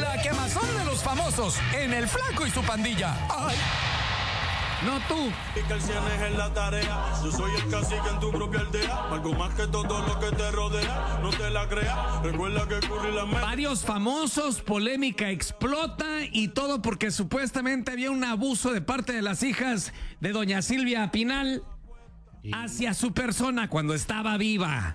La quemazón de los famosos en El Flaco y su pandilla. ¡Ay! No tú. Y que el cien es en la tarea. Yo soy el cacique en tu propia aldea. Algo más que todo lo que te rodea. No te la creas. Recuerda que Curry la mete. Varios famosos, polémica explota y todo porque supuestamente había un abuso de parte de las hijas de doña Silvia Pinal hacia su persona cuando estaba viva.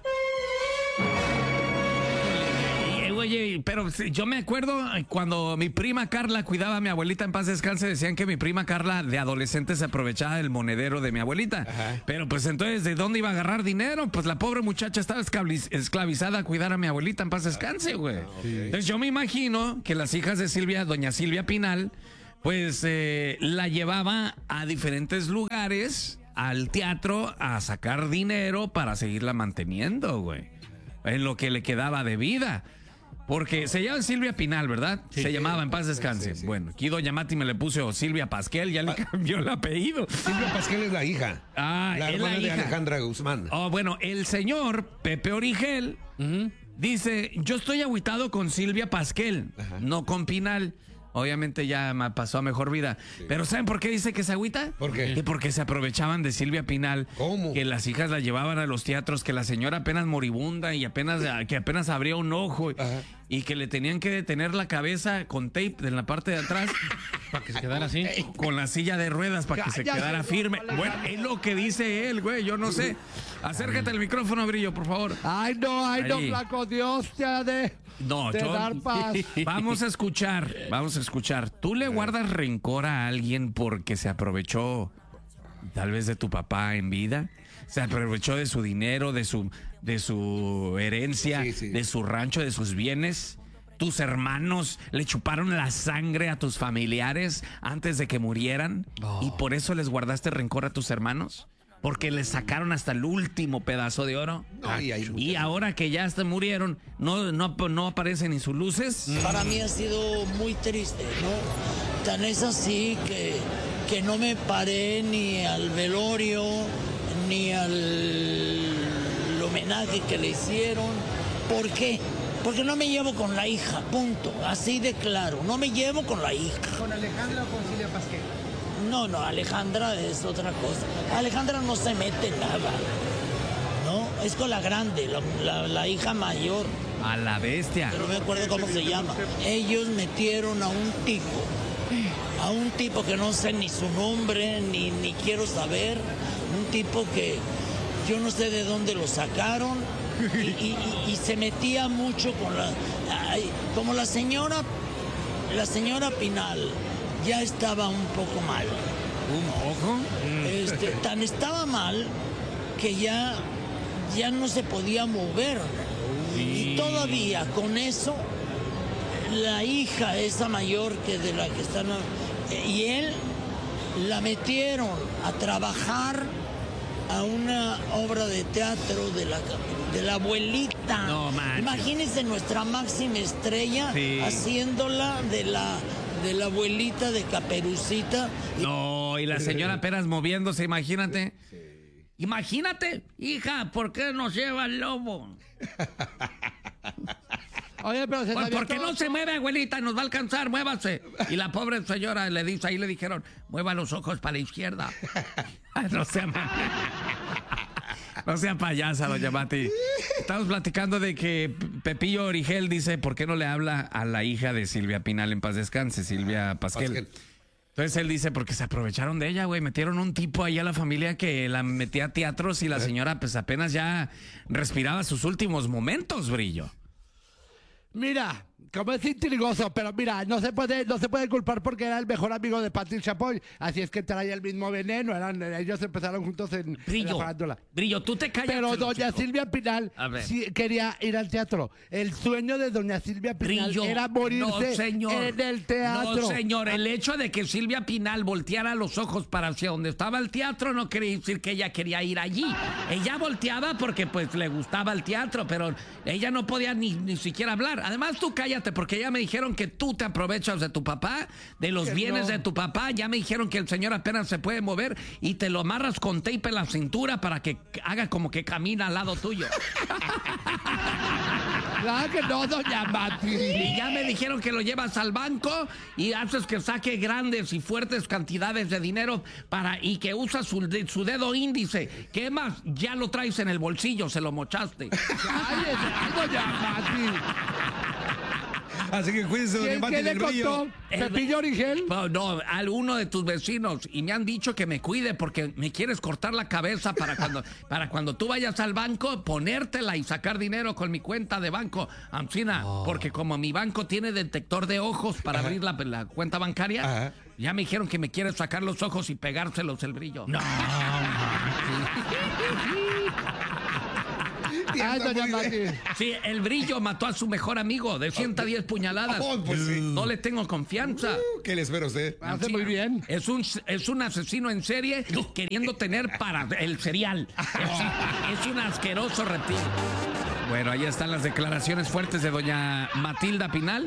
Oye, pero yo me acuerdo cuando mi prima Carla cuidaba a mi abuelita en paz descanse, decían que mi prima Carla de adolescente se aprovechaba del monedero de mi abuelita. Ajá. Pero pues entonces, ¿de dónde iba a agarrar dinero? Pues la pobre muchacha estaba esclavizada a cuidar a mi abuelita en paz descanse, güey. Sí. Entonces yo me imagino que las hijas de Silvia, doña Silvia Pinal, pues la llevaba a diferentes lugares, al teatro, a sacar dinero para seguirla manteniendo, güey. En lo que le quedaba de vida. Porque se llama Silvia Pinal, ¿verdad? Sí, se llamaba en paz descanse. Sí. Bueno, aquí doña Mati me le puso Silvia Pasquel, ya le cambió el apellido. Silvia Pasquel es la hija. Ah, la hermana de Alejandra Guzmán. Oh, bueno, el señor Pepe Origel dice, yo estoy agüitado con Silvia Pasquel, no con Pinal. Obviamente ya pasó a mejor vida. Sí. Pero ¿saben por qué dice que se agüita? ¿Por qué? Que porque se aprovechaban de Silvia Pinal. ¿Cómo? Que las hijas la llevaban a los teatros, que la señora apenas moribunda y que apenas abría un ojo. Y que le tenían que detener la cabeza con tape en la parte de atrás. Para que se quedara así. Con la silla de ruedas para que se quedara firme. Bueno, es lo que dice él, güey. Yo no sé. Acércate al micrófono, Brillo, por favor. Ay, no, Flaco. Dios te ha de dar paz. Vamos a escuchar. ¿Tú le guardas rencor a alguien porque se aprovechó tal vez de tu papá en vida? Se aprovechó de su dinero, de su herencia, de su rancho, de sus bienes. ¿Tus hermanos le chuparon la sangre a tus familiares antes de que murieran? ¿Y por eso les guardaste rencor a tus hermanos? ¿Porque les sacaron hasta el último pedazo de oro? No, y ahora que ya murieron, no aparecen ni sus luces. Para mí ha sido muy triste, ¿no? Tan es así que no me paré ni al velorio, ni al homenaje que le hicieron. ¿Por qué? Porque no me llevo con la hija, punto. Así de claro, no me llevo con la hija. ¿Con Alejandra o con Silvia Pasquel? No, Alejandra es otra cosa. Alejandra no se mete en nada, ¿no? Es con la grande, la hija mayor. A la bestia. Pero no me acuerdo cómo se llama. Ellos metieron a un tipo que no sé ni su nombre, ni quiero saber. Un tipo que yo no sé de dónde lo sacaron. Y se metía mucho con como la señora Pinal ya estaba un poco mal. ¿Un poco? Tan estaba mal que ya no se podía mover. Y todavía con eso, la hija esa mayor que de la que están y él la metieron a trabajar a una obra de teatro de la abuelita. No, imagínense nuestra máxima estrella haciéndola de la abuelita de Caperucita. No, y la señora apenas moviéndose, imagínate. Imagínate, hija, ¿por qué nos lleva el lobo? Oye, pero ¿Por qué no se mueve, abuelita? Nos va a alcanzar, muévase. Y la pobre señora le dijeron, mueva los ojos para la izquierda. No sea payasa, doña Mati. Estamos platicando de que Pepillo Origel dice, ¿por qué no le habla a la hija de Silvia Pinal en paz descanse, Silvia Pasquel? Entonces él dice, porque se aprovecharon de ella, güey. Metieron un tipo ahí a la familia que la metía a teatros y la señora pues apenas ya respiraba sus últimos momentos, Brillo. Mira, como es intrigoso, pero mira, no se puede culpar porque era el mejor amigo de Pati Chapoy, así es que traía el mismo veneno, ellos empezaron juntos en la farándula. Brillo, tú te callas. Pero doña Silvia Pinal sí quería ir al teatro. El sueño de doña Silvia Pinal era morirse en el teatro. No, señor, el hecho de que Silvia Pinal volteara los ojos para hacia donde estaba el teatro no quería decir que ella quería ir allí. Ella volteaba porque pues le gustaba el teatro, pero ella no podía ni siquiera hablar. Además, tú cállate cállate, porque ya me dijeron que tú te aprovechas de tu papá, de los Que bienes no. de tu papá. Ya me dijeron que el señor apenas se puede mover y te lo amarras con tape en la cintura para que haga como que camina al lado tuyo. Claro que no, doña Mati. Y ya me dijeron que lo llevas al banco y haces que saque grandes y fuertes cantidades de dinero y que usa su dedo índice. ¿Qué más? Ya lo traes en el bolsillo, se lo mochaste. Cállese, ay, doña Mati. Así que cuídense, doña ¿Quién Mati, le del brillo. contó? ¿Pepillo Origel? No, a uno de tus vecinos. Y me han dicho que me cuide porque me quieres cortar la cabeza para cuando tú vayas al banco, ponértela y sacar dinero con mi cuenta de banco. Ancina, porque como mi banco tiene detector de ojos para abrir la cuenta bancaria, Ajá. ya me dijeron que me quieres sacar los ojos y pegárselos el brillo. No. Ay, doña Mati. Sí, el brillo mató a su mejor amigo de 110 puñaladas. Oh, pues sí. No le tengo confianza. ¿Qué le espera a usted? Hace muy bien. Es un asesino en serie queriendo tener para el cereal. Es un asqueroso reptil. Bueno, ahí están las declaraciones fuertes de doña Matilda Pinal.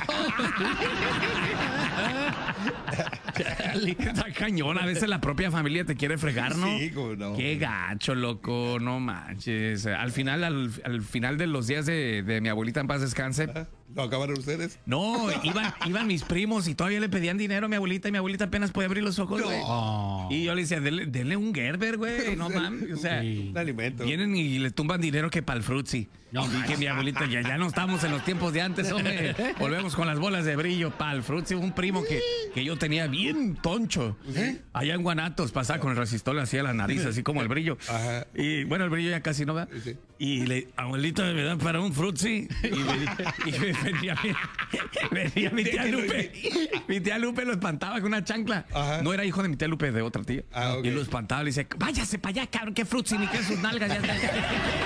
Está cañón. A veces la propia familia te quiere fregar, ¿no? Sí, cómo no. Qué gacho, loco. No manches. Al final de los días de mi abuelita en paz descanse, ¿Lo acabaron ustedes? no, iban mis primos y todavía le pedían dinero a mi abuelita y mi abuelita apenas podía abrir los ojos, güey. Y yo le decía, denle un Gerber, güey. No mames. O sea, Un alimento. vienen y le tumban dinero que para el frutzi. Y que mi abuelita, ya no estamos en los tiempos de antes, hombre. Volvemos con las bolas de brillo para el frutzi. Un primo que yo tenía bien toncho. Allá en Guanatos pasaba con el resistor hacia la nariz, así como el brillo. Ajá. Y bueno, el brillo ya casi no va. Sí. Y abuelita, me da para un frutzi. Y venía mi tía Lupe. Mi tía Lupe lo espantaba con una chancla. Ajá. No era hijo de mi tía Lupe, de otra tía. Ah, ok. Y lo espantaba, le decía, váyase para allá, cabrón, qué frutzi, ni qué sus nalgas. Ya.